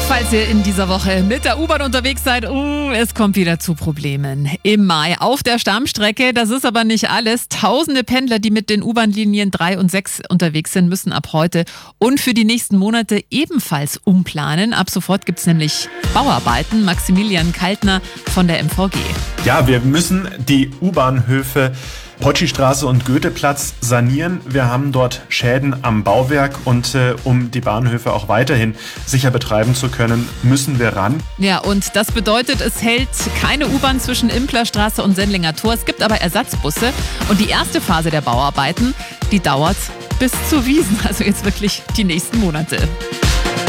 Falls ihr in dieser Woche mit der U-Bahn unterwegs seid, es kommt wieder zu Problemen. Im Mai auf der Stammstrecke, das ist aber nicht alles. Tausende Pendler, die mit den U-Bahn-Linien 3 und 6 unterwegs sind, müssen ab heute und für die nächsten Monate ebenfalls umplanen. Ab sofort gibt es nämlich Bauarbeiten. Maximilian Kaltner von der MVG. Ja, wir müssen die U-Bahnhöfe Potschi-Straße und Goetheplatz sanieren. Wir haben dort Schäden am Bauwerk und um die Bahnhöfe auch weiterhin sicher betreiben zu können, müssen wir ran. Ja, und das bedeutet, es hält keine U-Bahn zwischen Implerstraße und Sendlinger Tor. Es gibt aber Ersatzbusse und die erste Phase der Bauarbeiten, die dauert bis zur Wiesn, also jetzt wirklich die nächsten Monate.